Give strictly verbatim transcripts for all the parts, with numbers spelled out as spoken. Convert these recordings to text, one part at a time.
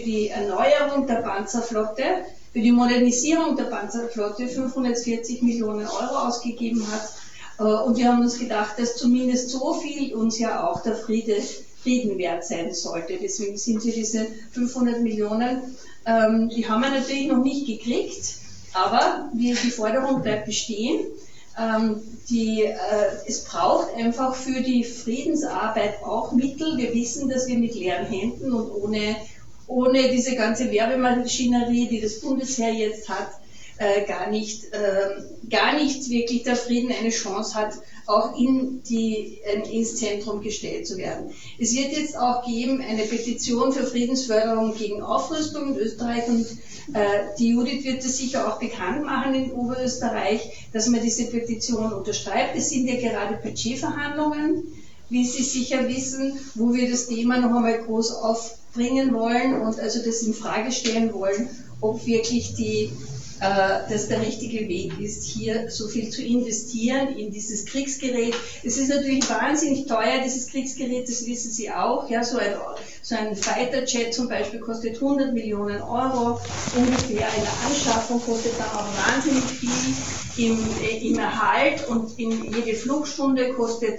die Erneuerung der Panzerflotte, für die Modernisierung der Panzerflotte fünfhundertvierzig Millionen Euro ausgegeben hat. Und wir haben uns gedacht, dass zumindest so viel uns ja auch der Friede, Frieden wert sein sollte. Deswegen sind wir diese fünfhundert Millionen, ähm, die haben wir natürlich noch nicht gekriegt, aber wir, die Forderung bleibt bestehen. Ähm, die, äh, es braucht einfach für die Friedensarbeit auch Mittel. Wir wissen, dass wir mit leeren Händen und ohne, ohne diese ganze Werbemaschinerie, die das Bundesheer jetzt hat, äh, gar nicht, äh, gar nicht wirklich der Frieden eine Chance hat, auch in die, äh, ins Zentrum gestellt zu werden. Es wird jetzt auch geben eine Petition für Friedensförderung gegen Aufrüstung in Österreich, und äh, die Judith wird es sicher auch bekannt machen in Oberösterreich, dass man diese Petition unterschreibt. Es sind ja gerade Budgetverhandlungen, wie Sie sicher wissen, wo wir das Thema noch einmal groß aufbringen wollen und also das in Frage stellen wollen, ob wirklich die dass der richtige Weg ist, hier so viel zu investieren in dieses Kriegsgerät. Es ist natürlich wahnsinnig teuer, dieses Kriegsgerät, das wissen Sie auch. Ja, so ein, so ein Fighter-Jet zum Beispiel kostet hundert Millionen Euro ungefähr. In der Anschaffung kostet dann auch wahnsinnig viel im, im Erhalt, und in jede Flugstunde kostet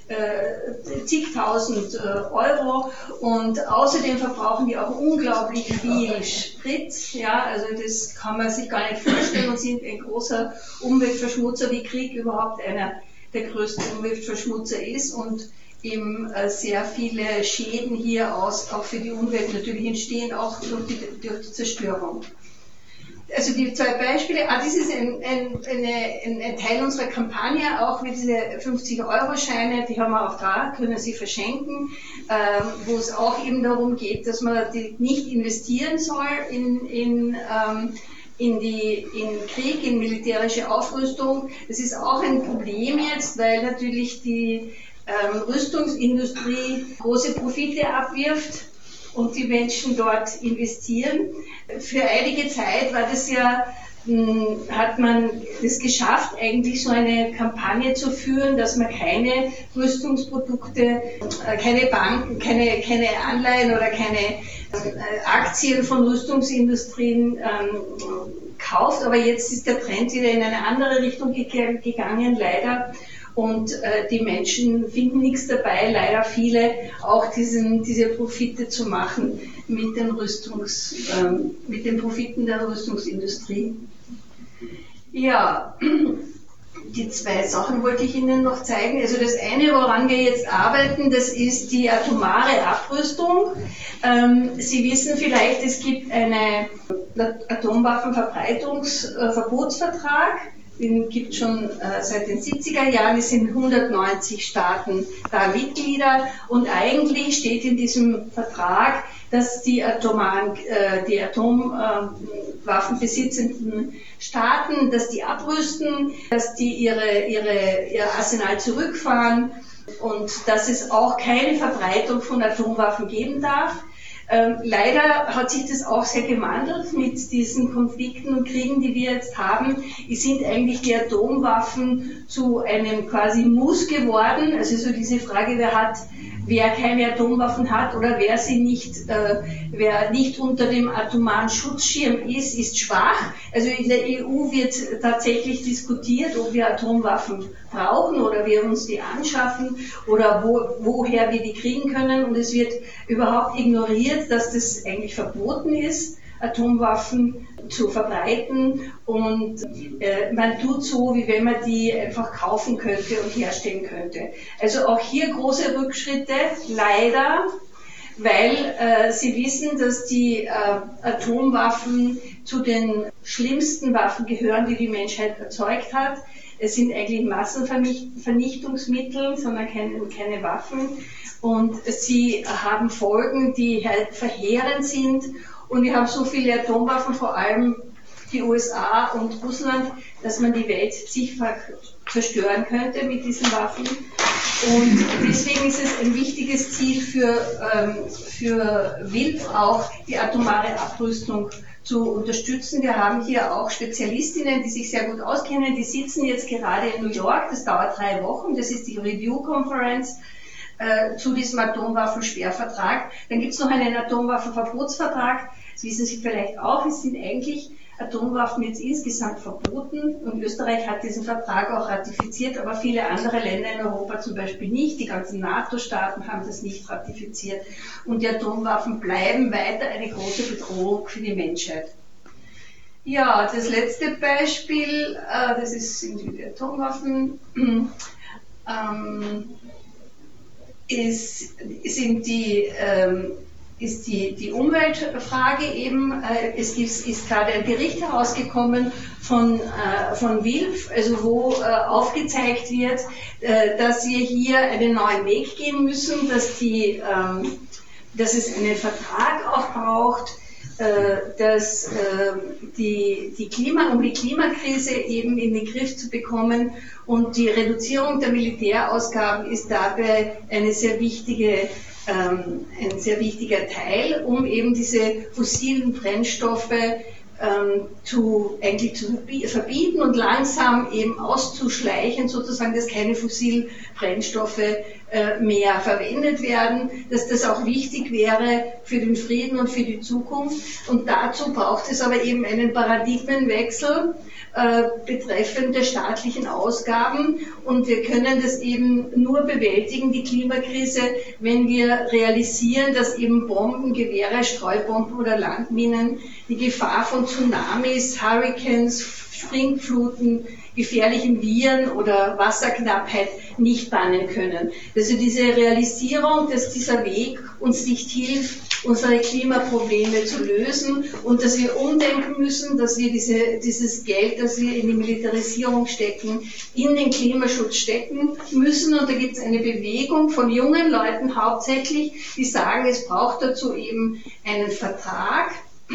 äh, zigtausend äh, Euro, und außerdem verbrauchen die auch unglaublich viel Sprit. Ja, also das kann man sich gar nicht vorstellen, und sind ein großer Umweltverschmutzer, wie Krieg überhaupt einer der größten Umweltverschmutzer ist, und eben äh, sehr viele Schäden hier aus, auch für die Umwelt natürlich entstehen, auch durch die, durch die Zerstörung. Also die zwei Beispiele, ah, das ist ein, ein, eine, ein, ein Teil unserer Kampagne, auch mit diese fünfzig Euro Scheine, die haben wir auch da, können Sie verschenken, ähm, wo es auch eben darum geht, dass man die nicht investieren soll in, in, ähm, in, die, in Krieg, in militärische Aufrüstung. Das ist auch ein Problem jetzt, weil natürlich die ähm, Rüstungsindustrie große Profite abwirft und die Menschen dort investieren. Für einige Zeit war das ja, mh, hat man es geschafft, eigentlich so eine Kampagne zu führen, dass man keine Rüstungsprodukte, äh, keine Banken, keine, keine Anleihen oder keine äh, Aktien von Rüstungsindustrien ähm, kauft. Aber jetzt ist der Trend wieder in eine andere Richtung ge- gegangen, leider. Und äh, die Menschen finden nichts dabei, leider viele, auch diesen, diese Profite zu machen mit den Rüstungs, ähm, mit den Profiten der Rüstungsindustrie. Ja, die zwei Sachen wollte ich Ihnen noch zeigen. Also das eine, woran wir jetzt arbeiten, das ist die atomare Abrüstung. Ähm, Sie wissen vielleicht, es gibt einen Atomwaffenverbreitungsverbotsvertrag. Den gibt es schon äh, seit den siebziger Jahren. Es sind hundertneunzig Staaten da Mitglieder, und eigentlich steht in diesem Vertrag, dass die atomaren, äh, die Atomwaffen besitzenden Staaten, dass die abrüsten, dass die ihre, ihre, ihr Arsenal zurückfahren und dass es auch keine Verbreitung von Atomwaffen geben darf. Ähm, leider hat sich das auch sehr gewandelt mit diesen Konflikten und Kriegen, die wir jetzt haben. Es sind eigentlich die Atomwaffen zu einem quasi Muss geworden. Also so diese Frage, wer hat, wer keine Atomwaffen hat oder wer sie nicht, äh, wer nicht unter dem atomaren Schutzschirm ist, ist schwach. Also in der E U wird tatsächlich diskutiert, ob wir Atomwaffen brauchen oder wir uns die anschaffen oder wo, woher wir die kriegen können. Und es wird überhaupt ignoriert, dass das eigentlich verboten ist, Atomwaffen zu verbreiten, und äh, man tut so, wie wenn man die einfach kaufen könnte und herstellen könnte. Also auch hier große Rückschritte, leider, weil äh, Sie wissen, dass die äh, Atomwaffen zu den schlimmsten Waffen gehören, die die Menschheit erzeugt hat. Es sind eigentlich Massenvernichtungsmittel, sondern keine, keine Waffen, und sie haben Folgen, die halt verheerend sind. Und wir haben so viele Atomwaffen, vor allem die U S A und Russland, dass man die Welt zigfach zerstören könnte mit diesen Waffen. Und deswegen ist es ein wichtiges Ziel für, ähm, für W I L F auch, die atomare Abrüstung zu unterstützen. Wir haben hier auch Spezialistinnen, die sich sehr gut auskennen. Die sitzen jetzt gerade in New York. Das dauert drei Wochen. Das ist die Review-Conference äh, zu diesem Atomwaffensperrvertrag. Dann gibt es noch einen Atomwaffenverbotsvertrag. Das wissen Sie vielleicht auch, es sind eigentlich Atomwaffen jetzt insgesamt verboten und Österreich hat diesen Vertrag auch ratifiziert, aber viele andere Länder in Europa zum Beispiel nicht. Die ganzen NATO-Staaten haben das nicht ratifiziert und die Atomwaffen bleiben weiter eine große Bedrohung für die Menschheit. Ja, das letzte Beispiel, äh, das ist, sind die Atomwaffen, ähm, ist, sind die ähm, ist die, die Umweltfrage eben. Äh, es ist, ist gerade ein Bericht herausgekommen von, äh, von W I L F, also wo äh, aufgezeigt wird, äh, dass wir hier einen neuen Weg gehen müssen, dass, die, ähm, dass es einen Vertrag auch braucht, äh, dass äh, die, die Klima, um die Klimakrise eben in den Griff zu bekommen, und die Reduzierung der Militärausgaben ist dabei eine sehr wichtige ein sehr wichtiger Teil, um eben diese fossilen Brennstoffe ähm, zu, eigentlich zu verbieten und langsam eben auszuschleichen, sozusagen, dass keine fossilen Brennstoffe äh, mehr verwendet werden, dass das auch wichtig wäre für den Frieden und für die Zukunft. Und dazu braucht es aber eben einen Paradigmenwechsel äh, betreffend der staatlichen Ausgaben. Und wir können das eben nur bewältigen, die Klimakrise, wenn wir realisieren, dass eben Bomben, Gewehre, Streubomben oder Landminen die Gefahr von Tsunamis, Hurricanes, Springfluten, gefährlichen Viren oder Wasserknappheit nicht bannen können. Also diese Realisierung, dass dieser Weg uns nicht hilft, unsere Klimaprobleme zu lösen und dass wir umdenken müssen, dass wir diese, dieses Geld, das wir in die Militarisierung stecken, in den Klimaschutz stecken müssen. Und da gibt es eine Bewegung von jungen Leuten hauptsächlich, die sagen, es braucht dazu eben einen Vertrag,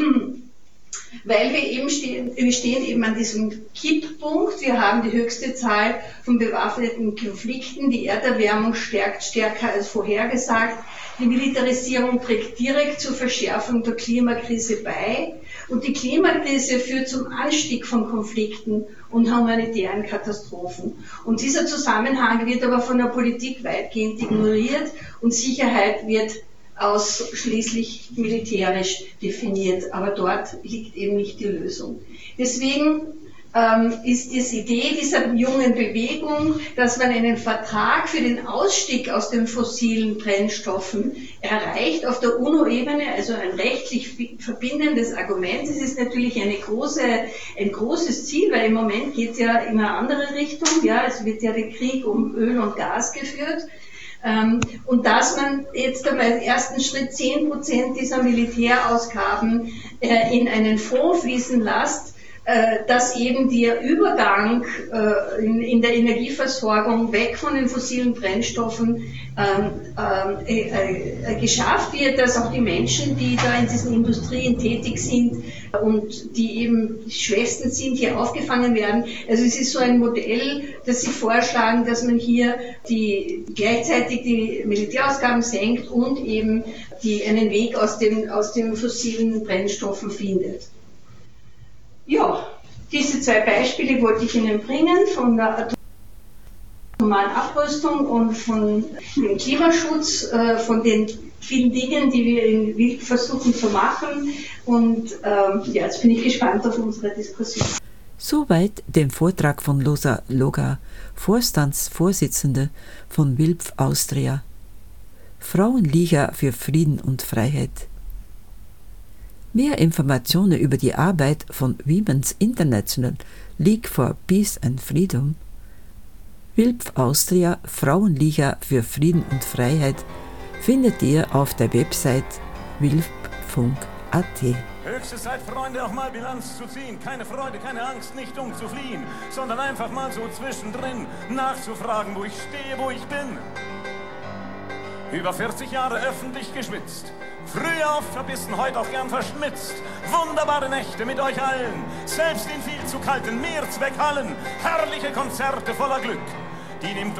weil wir eben stehen, wir stehen eben an diesem Kipppunkt. Wir haben die höchste Zahl von bewaffneten Konflikten. Die Erderwärmung stärkt stärker als vorhergesagt. Die Militarisierung trägt direkt zur Verschärfung der Klimakrise bei. Und die Klimakrise führt zum Anstieg von Konflikten und humanitären Katastrophen. Und dieser Zusammenhang wird aber von der Politik weitgehend ignoriert und Sicherheit wird ausschließlich militärisch definiert, aber dort liegt eben nicht die Lösung. Deswegen ähm, ist die Idee dieser jungen Bewegung, dass man einen Vertrag für den Ausstieg aus den fossilen Brennstoffen erreicht auf der UNO-Ebene, also ein rechtlich verbindendes Argument. Das ist natürlich eine große, ein großes Ziel, weil im Moment geht es ja in eine andere Richtung. Ja, es wird ja der Krieg um Öl und Gas geführt. Und dass man jetzt einmal im ersten Schritt zehn Prozent dieser Militärausgaben äh, in einen Fonds fließen lässt, äh, dass eben der Übergang äh, in, in der Energieversorgung weg von den fossilen Brennstoffen ähm, äh, äh, geschafft wird, dass auch die Menschen, die da in diesen Industrien tätig sind und die eben die Schwächsten sind, hier aufgefangen werden. Also es ist so ein Modell, das Sie vorschlagen, dass man hier die, gleichzeitig die Militärausgaben senkt und eben die, einen Weg aus den, aus den fossilen Brennstoffen findet. Ja, diese zwei Beispiele wollte ich Ihnen bringen von der atomaren Abrüstung und von dem Klimaschutz, äh, von den vielen Dingen, die wir in W I L F versuchen zu machen. Und ähm, ja, jetzt bin ich gespannt auf unsere Diskussion. Soweit den Vortrag von Rosa Loga, Vorstandsvorsitzende von W I L F Austria, Frauenliga für Frieden und Freiheit. Mehr Informationen über die Arbeit von Women's International League for Peace and Freedom, W I L F Austria Frauenliga für Frieden und Freiheit, findet ihr auf der Website wilf punkt a t. Höchste Zeit, Freunde, auch mal Bilanz zu ziehen. Keine Freude, keine Angst, nicht um zu fliehen, sondern einfach mal so zwischendrin nachzufragen, wo ich stehe, wo ich bin. Über vierzig Jahre öffentlich geschwitzt. Früher oft verbissen, heute auch gern verschmitzt. Wunderbare Nächte mit euch allen. Selbst in viel zu kalten Mehrzweckhallen. Herrliche Konzerte voller Glück. Die nimmt